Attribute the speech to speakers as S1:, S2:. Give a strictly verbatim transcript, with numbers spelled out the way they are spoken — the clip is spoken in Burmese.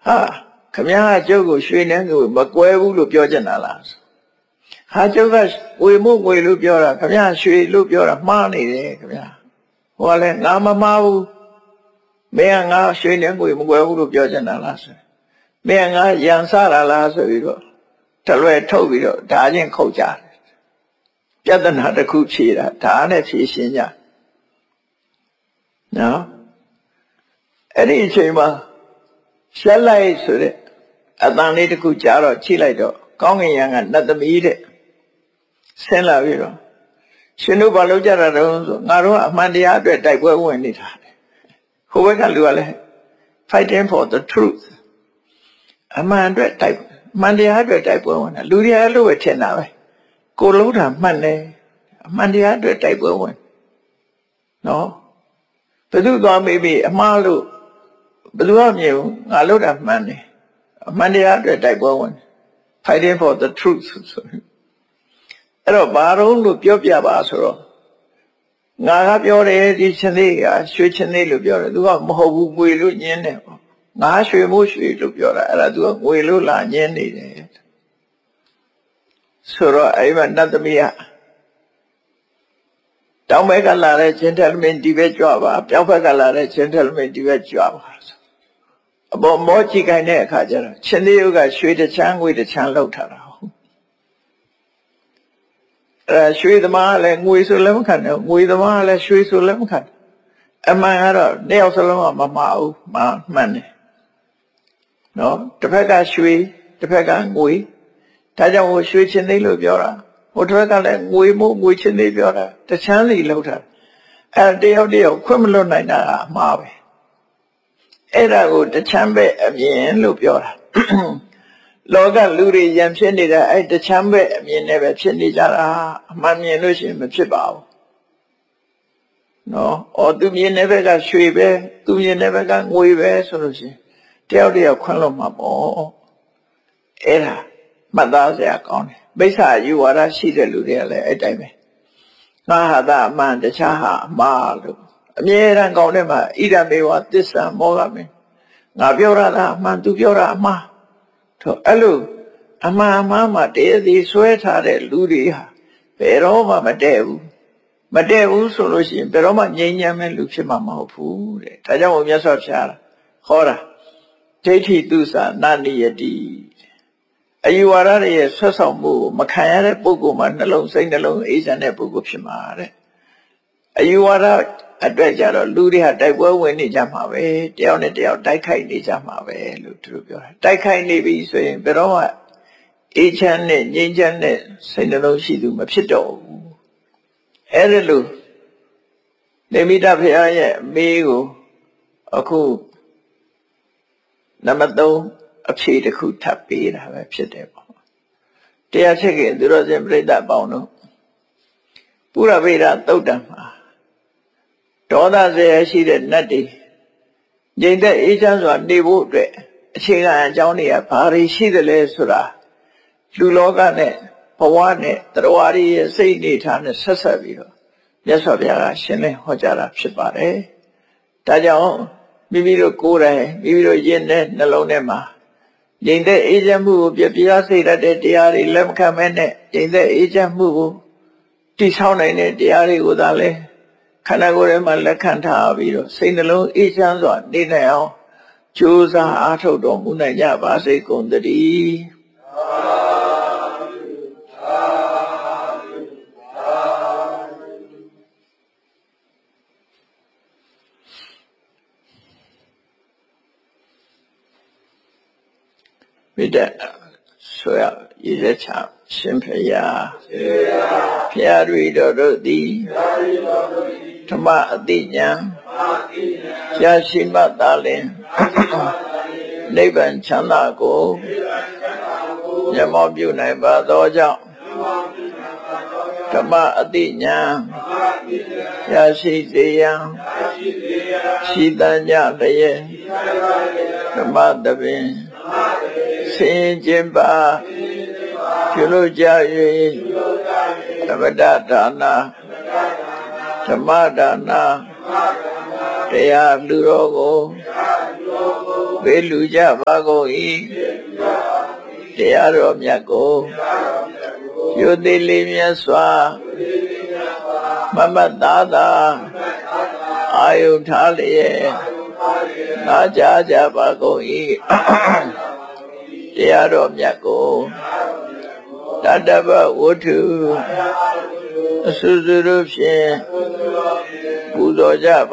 S1: ha kamya jogo shwe ne ngo makwe bu lo pyo chin na la ha joga we mo ngwe lo pyo da kamya shwe lo pyo da ma ni de kamya ho le nga ma ma bu me nga shwe ne ngwe makwe bu lo pyo chin na la so me nga yan sa la la so bi do ta lwe thot bi do da chin khou jaပြဿနာတစ်ခုဖြေတာဒါနဲ့ဖြေရှင်းကြနော်အဲ့ဒီအချိန်မှာရှက်လိုက်ဆိုတဲ့အတန်လေးတစ်ခုကြားတော့ချိလိုက်တော့ကောင်းကင်ယံကနတ်သမီးတဲ့ဆင်းလာပြီးတော့ရှင်တို့ဘာလုပ်ကြတာတုံးဆိုငါတို့အမှန်တရားအတွက်တိုက်ပွဲဝင်နေတာဟိုဘက်ကလူကလည်း fighting for the truth အမှန်အတွက်တိုက်အမှန်တရားအတွက်တိုက်ပွဲဝင်တာလူတွေအဲ့လိုပဲထင်တာပဲကိုလုံးတာမှတ်တယ်အမှန်တရားအတွက်တိုက်ပွဲဝင်နော်ဘယ်သူသွားမေးပြီးအမှားလို့ဘယ်သူမှမမြင်ဘူးငါလို့တာမှန်တယ်အမှန်တရားအတွက်တိုက်ပွဲဝင် fighting for the truth ဆိုအဲ့တော့ဘာလို့လို့ပြောပြပါဆိုတော့ငါကပြောတယ်ဒီချင်းလေးကရွှေချင်းလေးလို့ပြောတယ်သူကမဟုတ်ဘူးငွေလို့ညင်းတယ်ပေါ့ငါရွှေမို့ရွှေလို့ပြောတာအဲ့ဒါသူကငွေလို့လာညင်းနေတယ်ဆိုတော့အဲ့မှာနတ်သမီးကတောင်ဘက်ကလာတဲ့ချင်းတယ်မင်းဒီဘက်ကြွပါပြောက်ဘက်ကလာတဲ့ချင်းတယ်မင်းဒီဘက်ကြွပါအပေါ်မောကြည့်ခိုင်းတဲ့အခါကျတော့ချင်းလေးကရွှေတချမ်းငွေတချမ်းလောက်ထားတာဟုတ်အဲရွှေသမားကလည်းငွေဆိုလည်းမခံနဲ့ငွေသမားကလည်းရွှေဆိုလည်းမခံအမှန်ကတော့နှစ်ယောက်စလုံးကမမှားဘူးမှန်မှန်တယ်နော်တစ်ဖက်ကရွှေတစ်ဖက်ကငွေဒါကြောင့်ဟိုရွှေချင်းလေးလို့ပြောတာဟိုတစ်ဖက်ကလည်းငွေမို့ငွေချင်းလေးပြောတာတချမ်းစီလောက်တာအဲတယောက်တယောက်ခွင့်မလွတ်နိုင်တာအမှားပဲအဲ့ဒါကိုတချမ်းပဲအမြင်လို့ပြောတာလောကလူတွေရံဖြစ်နေတာအဲ့တချမ်းပဲအမြင်နဲ့ပဲဖြစ်နေကြတာအမှန်မြင်လို့ရှိရင်မဖြစ်ပါဘူးနော်အော်သူမြင်တဲ့ဘက်ကရွှေပဲသူမြင်တဲ့ဘက်ကငွေပဲဆိုလို့ရှိရင်တယောက်တယောက်ခွင့်လွတ်မှာပေါ့အဲ့ဒါမှတ်သားစရာကောင်းတယ်မိစ္ဆာယူဝါဒရှိတဲ့လူတွေကလည်းအဲ့တိုင်းပဲငါဟာသာအမှန်တခြားဟာအမှားလို့အမြဲတမ်းကောင်းတဲ့မှာဣဒံမေဝသစ္စာမောဟမင်းငါပြောတာကအမှန်သူပြောတာအမှားတော့အဲ့လိုအမှန်အမှားမှာတရားစီဆွဲထားတဲ့လူတွေဟာဘယ်တော့မှမတည့်ဘူးမတည့်ဘူးဆိုလို့ရှိရင်ဘယ်တော့မှငြိမ်းချမ်းမဲ့လူဖြစ်မှာမဟုတ်ဘူးတဲ့ဒါကြောင့်ဘုရားဆောဖျားတာဟောတာဒိဋ္ဌိတုသနာနိယတိအယူဝါဒရဲ့ဆွတ်ဆောင်မှုမခံရတဲ့ပုဂ္ဂိုလ်မှာနှလုံးစိတ်နှလုံးအေးချမ်းတဲ့ပုဂ္ဂိုလ်ဖြစ်မှာတဲ့အယူဝါဒအတွက်ကြတော့လူတွေဟာတိုက်ပွဲဝင်နေကြမှာပဲတယောက်နဲ့တယောက်တိုက်ခိုက်နေကြမှာပဲလို့သူတို့ပြောတာတိုက်ခိုက်နေပြီဆိုရင်ဘယ်တော့မှအေးချမ်းတဲ့ငြိမ်းချမ်းတဲ့စိတ်နှလုံးရှိသူမဖြစ်တော့ဘူးအဲ့ဒါလို့နေမိတဘုရားရဲ့အမေကိုအခုနံပါတ်သုံးအဖြေတစ်ခုထပ်ပေးတာပဲဖြစ်တယ်ပေါ့တရားချက်ကသူတော်စင်ပြိဿပေါင်းတို့ပုရဗေဒသုတ်တံမှာဒေါသဇေယရှိတဲ့နတ်တွေငြိမ်သက်အေးချမ်းစွာနေဖို့အတွက်အခြေခံအကြောင်းတွေကဘာတွေရှိသလဲဆိုတာလူလောကနဲ့ဘဝနဲ့တရားဝါဒီရဲ့စိတ်နေထားနဲ့ဆက်ဆက်ပြီးတော့မြတ်စွာဘုရားကရှင်းလင်းဟောကြားတာဖြစ်ပါတယ်ဒါကြောင့်မိမိတို့ကိုယ်တိုင်မိမိတို့ယဉ်တဲ့နှလုံးထဲမှာငြိမ်သက်အေးချမ်းမှုကိုပြပြစေတတ်တဲ့တရားတွေလက်မခံမဲနဲ့ငြိမ်သက်အေးချမ်းမှုကိုတည်ဆောက်နိုင်တဲ့တရားတွေကိုသာလဲခန္ဓာကိုယ်ထဲမှာလက်ခံထားပြီးတော့စိတ်နှလုံးအေးချမ်းစွာနေနိုင်အောင်ကြိုးစားအားထုတ်တော်မူနိုင်ကြပါစေကုန်သတည်းမိတဲ့ဆိုရရည်သက်ချရှင်ဖရာဖရာတွေတော်တို့သည်ဓမ္မအတိညာရရှိမှသာလင်နိဗ္ဗာန်ချမ်းသာကိုမျက်မှောက်ပြုနိုင်ပါသောကြောင့်ဓမ္မအတိညာရရှိစေရန်ရှိတန်ကြလျက်ဓမ္မတပင်ဆင်းခြင်းပါပြုလို့ကြ၍သမ္မာဒါနာဓမ္မဒါနာတရားလူတော်ကိုဘေလူကြပါကုန်၏တရားတော်မြတ်ကိုယုတိလေးမြတ်စွာမမတ်သားသာအာယုထားလျက်နာကြားကြပါကုန်၏တရားတော်မြတ်ကိုတတ္တဗဝတ္ထုအစွစွတို့ဖြင့်ပူဇော်ကြ